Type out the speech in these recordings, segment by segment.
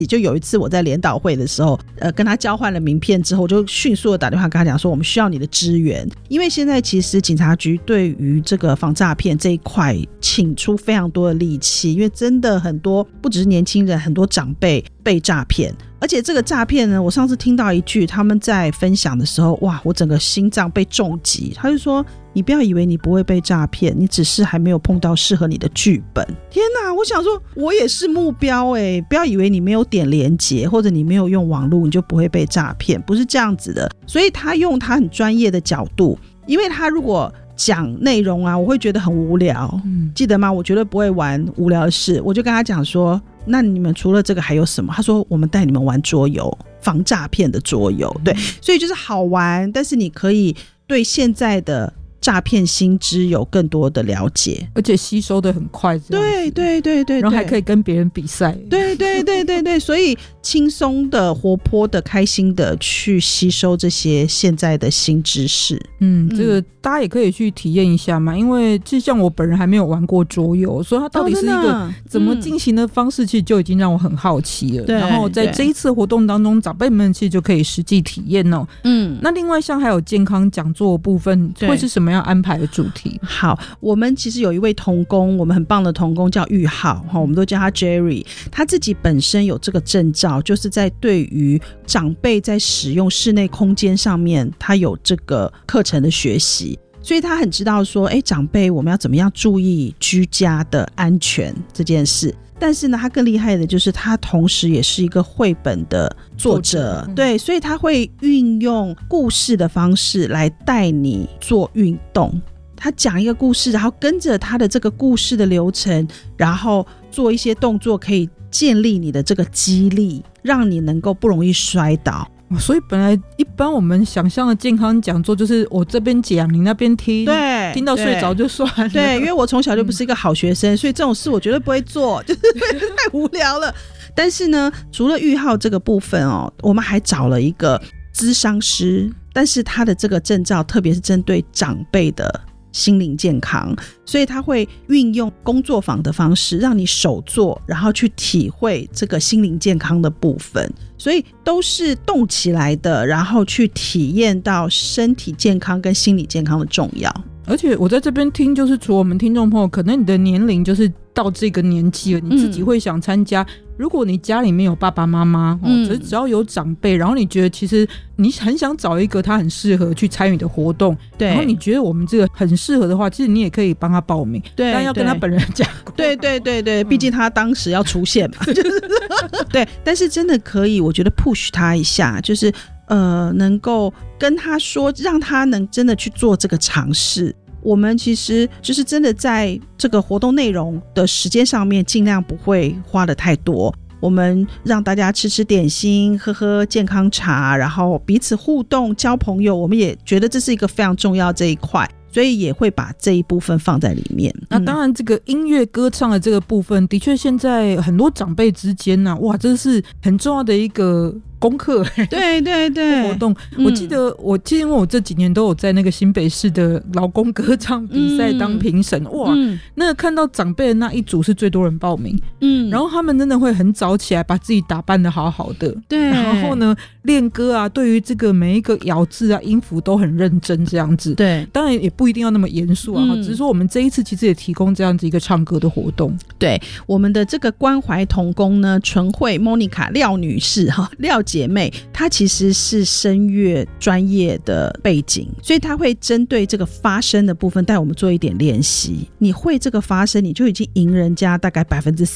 也就有一次我在联导会的时候跟他交换了名片之后，我就迅速的打电话跟他讲说我们需要你的支援，因为现在其实警察局对于这个防诈骗这一块倾出非常多的力气，因为真的很多不只是年轻人，很多长辈被诈骗。而且这个诈骗呢，我上次听到一句他们在分享的时候，哇，我整个心脏被重击。他就说你不要以为你不会被诈骗，你只是还没有碰到适合你的剧本。天哪，我想说我也是目标耶，不要以为你没有点连结或者你没有用网络你就不会被诈骗，不是这样子的。所以他用他很专业的角度，因为他如果讲内容啊我会觉得很无聊，记得吗？我绝对不会玩无聊的事。我就跟他讲说那你们除了这个还有什么？他说我们带你们玩桌游，防诈骗的桌游。对，所以就是好玩，但是你可以对现在的诈骗新知有更多的了解， 而且吸收的很快。 对对对对， 然后还可以跟别人比赛。 对对对对对，所以轻松的、活泼的、开心的去吸收这些现在的新知识。 这个大家也可以去体验一下嘛，因为就像我本人还没有玩过桌游，所以它到底是一个怎么进行的方式，其实就已经让我很好奇了。然后在这一次活动当中，长辈们其实就可以实际体验哦。那另外像还有健康讲座的部分，会是什么样安排的主题？好， 我们其实有一位童工，我们很棒的童工叫玉浩，我们都叫他 Jerry， 他自己本身有这个证照，就是在对于长辈在使用室内空间上面，他有这个课程的学习，所以他很知道说长辈我们要怎么样注意居家的安全这件事。但是呢他更厉害的就是他同时也是一个绘本的作者，对，所以他会运用故事的方式来带你做运动。他讲一个故事，然后跟着他的这个故事的流程，然后做一些动作，可以建立你的这个肌力，让你能够不容易摔倒。 所以本来一般我们想象的健康讲座就是我这边讲你那边听， 对， 听到睡着就算了。 对，因为我从小就不是一个好学生，所以这种事我绝对不会做，就是太无聊了。但是呢除了玉浩这个部分我们还找了一个咨商师，但是他的这个证照特别是针对长辈的心灵健康，所以他会运用工作坊的方式让你手做，然后去体会这个心灵健康的部分，所以都是动起来的，然后去体验到身体健康跟心理健康的重要。 而且我在这边听，就是除了我们听众朋友可能你的年龄就是到这个年纪了，你自己会想参加，如果你家里面有爸爸妈妈只要有长辈，然后你觉得其实你很想找一个他很适合去参与的活动，对，然后你觉得我们这个很适合的话，其实你也可以帮他报名，对，但要跟他本人讲过， 对对对对，毕竟他当时要出现嘛对，但是真的可以我觉得 push 他一下，就是能够跟他说，让他能真的去做这个尝试。我们其实就是真的在这个活动内容的时间上面尽量不会花得太多，我们让大家吃吃点心，喝喝健康茶，然后彼此互动交朋友，我们也觉得这是一个非常重要这一块，所以也会把这一部分放在里面。 那当然这个音乐歌唱的这个部分的确现在很多长辈之间哇这是很重要的一个功课， 对对对， 活动。我记得因为我这几年都有在那个新北市的劳工歌唱比赛当评审，哇，那个看到长辈的那一组是最多人报名，然后他们真的会很早起来把自己打扮得好好的，对，然后呢练歌啊，对于这个每一个咬字啊音符都很认真这样子，对，当然也不一定要那么严肃啊，只是说我们这一次其实也提供这样子一个唱歌的活动。 对，我们的这个关怀童工呢，纯慧 Monica 廖女士廖姐妹，她其实是声乐专业的背景，所以她会针对这个发声的部分带我们做一点练习。你会这个发声，你就已经赢人家大概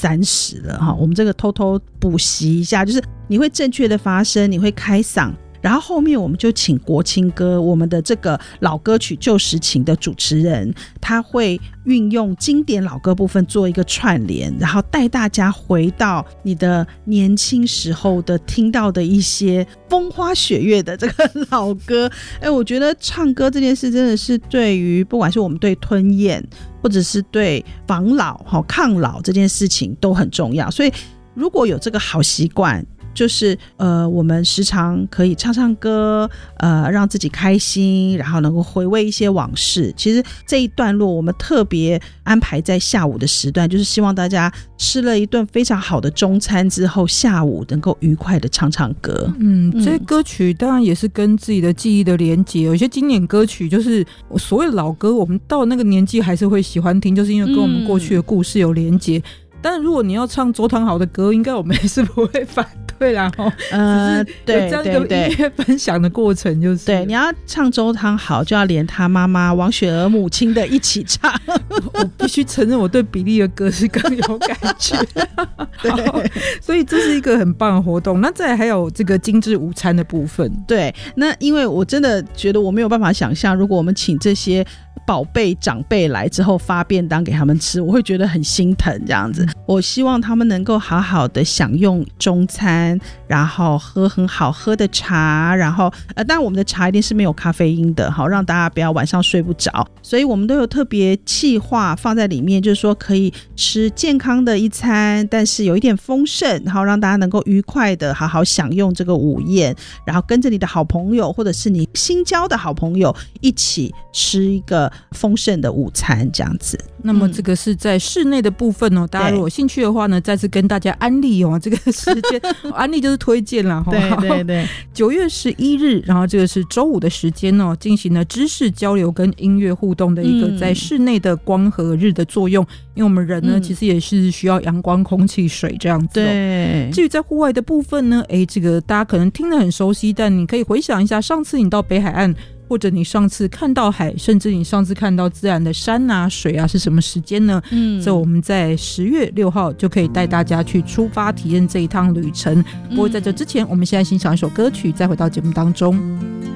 30% 了我们这个偷偷补习一下，就是你会正确的发声，你会开嗓，然后后面我们就请国青歌，我们的这个老歌曲旧时情的主持人，他会运用经典老歌部分做一个串联，然后带大家回到你的年轻时候的听到的一些风花雪月的这个老歌。我觉得唱歌这件事真的是对于不管是我们对吞咽或者是对防老抗老这件事情都很重要，所以如果有这个好习惯， 就是我们时常可以唱唱歌，让自己开心，然后能够回味一些往事。其实这一段落我们特别安排在下午的时段，就是希望大家吃了一顿非常好的中餐之后，下午能够愉快的唱唱歌。 这些歌曲当然也是跟自己的记忆的连结，有一些经典歌曲就是所谓的老歌，我们到那个年纪还是会喜欢听，就是因为跟我们过去的故事有连结。但如果你要唱周汤豪的歌，应该我们也是不会反对啦。对，有这样一个音乐分享的过程，就是对，你要唱周汤豪，就要连他妈妈王雪儿母亲的一起唱。 我必须承认，我对比利的歌是更有感觉。对，所以这是一个很棒的活动。那再来还有这个精致午餐的部分。 对，那因为我真的觉得我没有办法想象，如果我们请这些宝贝长辈来之后发便当给他们吃，我会觉得很心疼这样子。我希望他们能够好好的享用中餐，然后喝很好喝的茶，然后当然我们的茶一定是没有咖啡因的，好让大家不要晚上睡不着，所以我们都有特别企划放在里面，就是说可以吃健康的一餐，但是有一点丰盛，然后让大家能够愉快的好好享用这个午宴，然后跟着你的好朋友或者是你新交的好朋友一起吃一个丰盛的午餐这样子。 那么这个是在室内的部分哦，大家如果有兴趣的话呢，再次跟大家安利哦，这个时间安利就是推荐啦。 对对对 ，9月11日，然后这个是周五的时间哦，进行了知识交流跟音乐互动的一个在室内的光和日的作用。因为我们人呢，其实也是需要阳光、空气、水这样子。 对。 至于在户外的部分呢，这个大家可能听得很熟悉，但你可以回想一下，上次你到北海岸，或者你上次看到海，甚至你上次看到自然的山啊水啊是什么时间呢？所以我们在10月6号就可以带大家去出发体验这一趟旅程。不过在这之前，我们现在欣赏一首歌曲，再回到节目当中。